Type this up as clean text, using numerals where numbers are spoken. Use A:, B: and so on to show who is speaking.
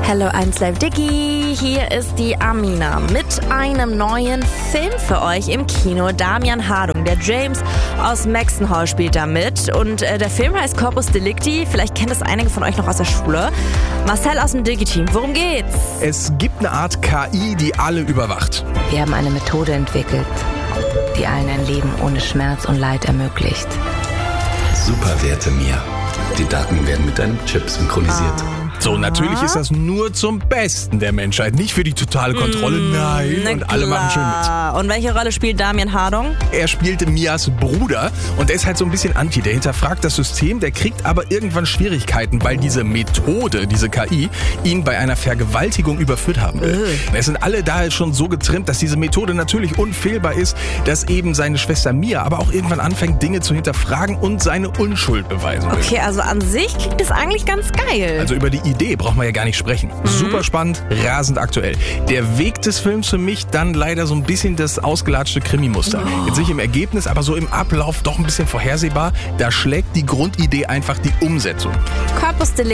A: Hello, I'm Slave Dicky. Hier ist die Amina mit einem neuen Film für euch im Kino. Damian Hardung, der James aus Maxenhall spielt da mit. Und der Film heißt Corpus Delicti. Vielleicht kennt es einige von euch noch aus der Schule. Marcel aus dem Digi-Team, worum geht's?
B: Es gibt eine Art KI, die alle überwacht.
C: Wir haben eine Methode entwickelt, die allen ein Leben ohne Schmerz und Leid ermöglicht.
D: Super Werte, Mia. Die Daten werden mit deinem Chip synchronisiert.
B: So, natürlich ist das nur zum Besten der Menschheit, nicht für die totale Kontrolle, nein. Und alle machen schön mit.
A: Und welche Rolle spielt Damian Hardung?
B: Er spielte Mias Bruder und der ist halt so ein bisschen anti. Der hinterfragt das System, der kriegt aber irgendwann Schwierigkeiten, weil diese Methode, diese KI, ihn bei einer Vergewaltigung überführt haben will. Es sind alle da schon so getrimmt, dass diese Methode natürlich unfehlbar ist, dass eben seine Schwester Mia aber auch irgendwann anfängt, Dinge zu hinterfragen und seine Unschuld beweisen will.
A: Okay, also an sich klingt das eigentlich ganz geil.
B: Also über die Idee braucht man ja gar nicht sprechen. Super spannend, rasend aktuell. Der Weg des Films für mich dann leider so ein bisschen das ausgelatschte Krimi-Muster. Jetzt nicht im Ergebnis, aber so im Ablauf doch ein bisschen vorhersehbar. Da schlägt die Grundidee einfach die Umsetzung.
A: Corpus Delicti